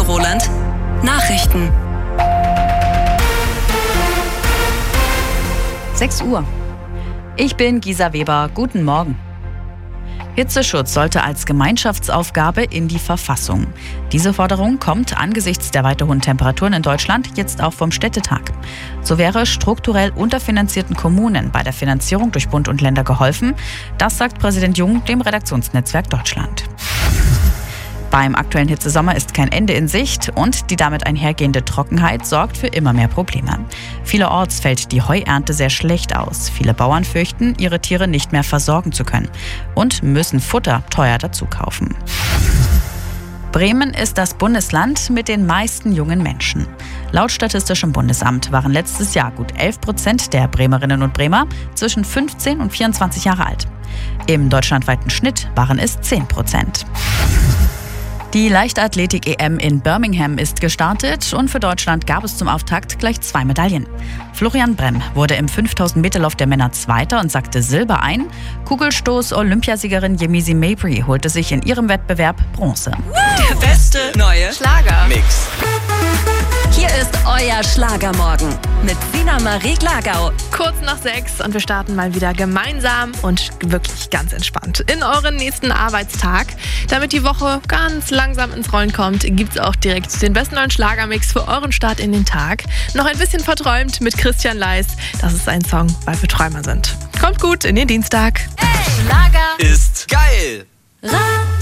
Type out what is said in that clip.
Roland. Nachrichten. 6 Uhr. Ich bin Gisa Weber. Guten Morgen. Hitzeschutz sollte als Gemeinschaftsaufgabe in die Verfassung. Diese Forderung kommt angesichts der weiter hohen Temperaturen in Deutschland jetzt auch vom Städtetag. So wäre strukturell unterfinanzierten Kommunen bei der Finanzierung durch Bund und Länder geholfen. Das sagt Präsident Jung dem Redaktionsnetzwerk Deutschland. Beim aktuellen Hitzesommer ist kein Ende in Sicht und die damit einhergehende Trockenheit sorgt für immer mehr Probleme. Vielerorts fällt die Heuernte sehr schlecht aus. Viele Bauern fürchten, ihre Tiere nicht mehr versorgen zu können und müssen Futter teuer dazu kaufen. Bremen ist das Bundesland mit den meisten jungen Menschen. Laut Statistischem Bundesamt waren letztes Jahr gut 11% der Bremerinnen und Bremer zwischen 15 und 24 Jahre alt. Im deutschlandweiten Schnitt waren es 10%. Die Leichtathletik-EM in Birmingham ist gestartet und für Deutschland gab es zum Auftakt gleich 2 Medaillen. Florian Bremm wurde im 5000-Meter-Lauf der Männer Zweiter und sackte Silber ein. Kugelstoß-Olympiasiegerin Yemisi Mabry holte sich in ihrem Wettbewerb Bronze. Der beste neue Schlager-Mix. Hier ist euer Schlagermorgen mit Sina Marie Glagau. Kurz nach 6 und wir starten mal wieder gemeinsam und wirklich ganz entspannt in euren nächsten Arbeitstag. Damit die Woche ganz langsam ins Rollen kommt, gibt es auch direkt den besten neuen Schlagermix für euren Start in den Tag. Noch ein bisschen verträumt mit Christian Leis. Das ist ein Song, weil wir Träumer sind. Kommt gut in den Dienstag. Hey, Schlager Ist geil.